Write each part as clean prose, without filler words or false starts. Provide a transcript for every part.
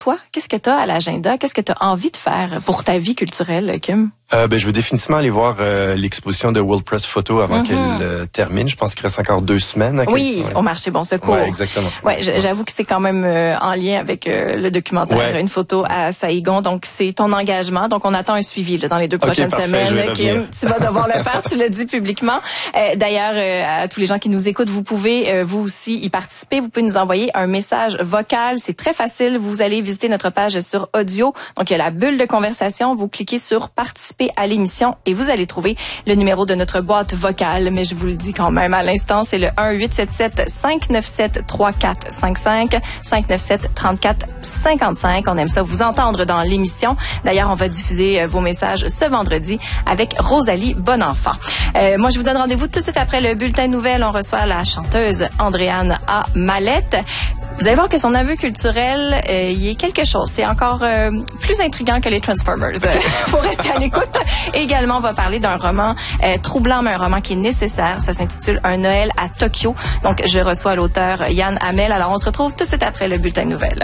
Toi, qu'est-ce que tu as à l'agenda? Qu'est-ce que tu as envie de faire pour ta vie culturelle, Kim? Je veux définitivement aller voir l'exposition de World Press Photo avant qu'elle termine. Je pense qu'il reste encore 2 semaines. Oui, au marché Bon Secours. Ouais, exactement. Ouais, j'avoue que c'est quand même en lien avec le documentaire Une photo à Saïgon. Donc, c'est ton engagement. Donc, on attend un suivi dans les 2 prochaines semaines. Kim, tu vas devoir le faire. Tu le dis publiquement. D'ailleurs, à tous les gens qui nous écoutent, vous pouvez vous aussi y participer. Vous pouvez nous envoyer un message vocal. C'est très facile. Vous allez visiter notre page sur audio. Donc, il y a la bulle de conversation. Vous cliquez sur participer à l'émission et vous allez trouver le numéro de notre boîte vocale. Mais je vous le dis quand même à l'instant, c'est le 1-877-597-3455, 597-3455. On aime ça vous entendre dans l'émission. D'ailleurs, on va diffuser vos messages ce vendredi avec Rosalie Bonenfant. Moi, je vous donne rendez-vous tout de suite après le bulletin de nouvelles. On reçoit la chanteuse Andréane A. Mallette. Vous allez voir que son aveu culturel, il est quelque chose. C'est encore plus intriguant que les Transformers. Faut rester à l'écoute. Et également, on va parler d'un roman troublant, mais un roman qui est nécessaire. Ça s'intitule Un Noël à Tokyo. Donc, je reçois l'auteur Yann Hamel. Alors, on se retrouve tout de suite après le bulletin de nouvelles.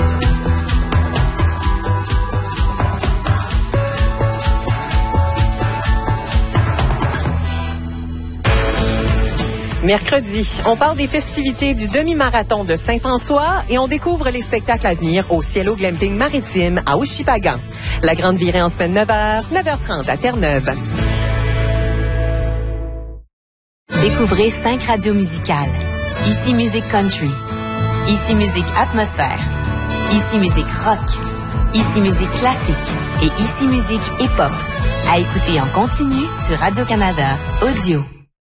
Mercredi, on parle des festivités du demi-marathon de Saint-François et on découvre les spectacles à venir au Cielo Glamping Maritime à Oushippagan. La grande virée en semaine 9h, 9h30 à Terre-Neuve. Découvrez 5 radios musicales. Ici Musique Country. Ici Musique Atmosphère. Ici Musique Rock. Ici Musique Classique. Et Ici Musique Hip-Hop. À écouter en continu sur Radio-Canada Audio.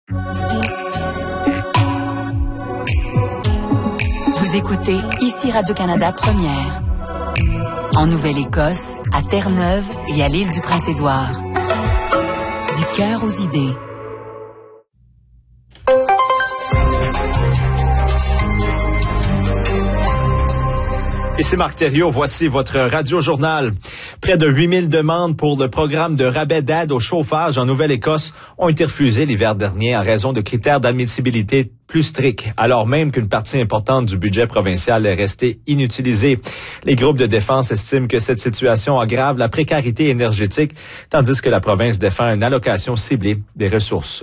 Vous écoutez Ici Radio-Canada Première. En Nouvelle-Écosse, à Terre-Neuve et à l'île du Prince-Édouard. Du cœur aux idées. Ici Marc Thériault, voici votre radio-journal. Près de 8000 demandes pour le programme de rabais d'aide au chauffage en Nouvelle-Écosse ont été refusées l'hiver dernier en raison de critères d'admissibilité plus stricts, alors même qu'une partie importante du budget provincial est restée inutilisée. Les groupes de défense estiment que cette situation aggrave la précarité énergétique, tandis que la province défend une allocation ciblée des ressources.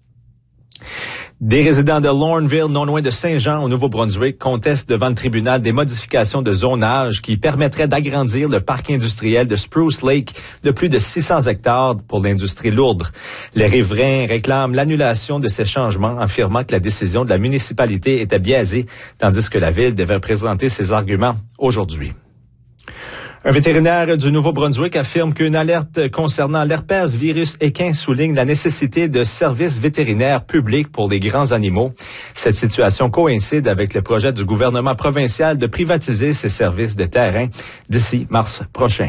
Des résidents de Lorneville, non loin de Saint-Jean, au Nouveau-Brunswick, contestent devant le tribunal des modifications de zonage qui permettraient d'agrandir le parc industriel de Spruce Lake de plus de 600 hectares pour l'industrie lourde. Les riverains réclament l'annulation de ces changements, affirmant que la décision de la municipalité était biaisée, tandis que la ville devait présenter ses arguments aujourd'hui. Un vétérinaire du Nouveau-Brunswick affirme qu'une alerte concernant l'herpès virus équin souligne la nécessité de services vétérinaires publics pour les grands animaux. Cette situation coïncide avec le projet du gouvernement provincial de privatiser ces services de terrain d'ici mars prochain.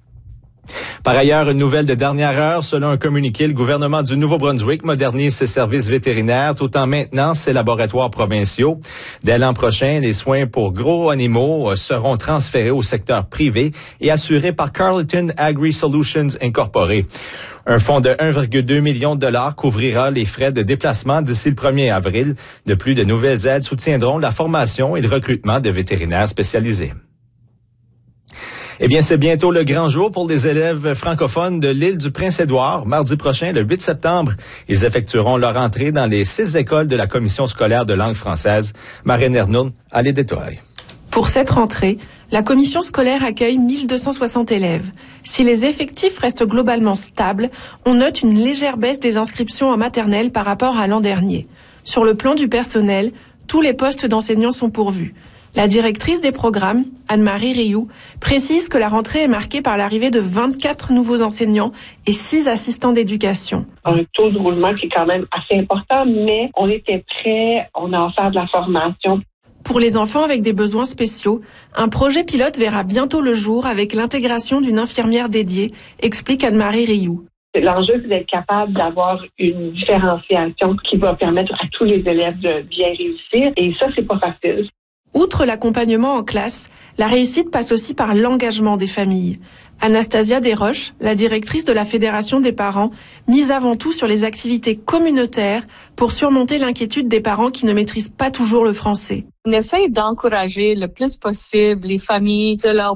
Par ailleurs, une nouvelle de dernière heure, selon un communiqué, le gouvernement du Nouveau-Brunswick modernise ses services vétérinaires tout en maintenant ses laboratoires provinciaux. Dès l'an prochain, les soins pour gros animaux seront transférés au secteur privé et assurés par Carleton Agri Solutions Incorporé. Un fonds de 1,2 million de dollars couvrira les frais de déplacement d'ici le 1er avril. De plus, de nouvelles aides soutiendront la formation et le recrutement de vétérinaires spécialisés. Eh bien, c'est bientôt le grand jour pour les élèves francophones de l'île du Prince-Édouard. Mardi prochain, le 8 septembre, ils effectueront leur entrée dans les 6 écoles de la Commission scolaire de langue française. Marine Ernoul a les détails. Pour cette rentrée, la commission scolaire accueille 1260 élèves. Si les effectifs restent globalement stables, on note une légère baisse des inscriptions en maternelle par rapport à l'an dernier. Sur le plan du personnel, tous les postes d'enseignants sont pourvus. La directrice des programmes, Anne-Marie Rioux, précise que la rentrée est marquée par l'arrivée de 24 nouveaux enseignants et 6 assistants d'éducation. Un taux de roulement qui est quand même assez important, mais on était prêts, on a offert de la formation. Pour les enfants avec des besoins spéciaux, un projet pilote verra bientôt le jour avec l'intégration d'une infirmière dédiée, explique Anne-Marie Rioux. L'enjeu, c'est d'être capable d'avoir une différenciation qui va permettre à tous les élèves de bien réussir, et ça, c'est pas facile. Outre l'accompagnement en classe, la réussite passe aussi par l'engagement des familles. Anastasia Desroches, la directrice de la Fédération des parents, mise avant tout sur les activités communautaires pour surmonter l'inquiétude des parents qui ne maîtrisent pas toujours le français. On essaie d'encourager le plus possible les familles, de leur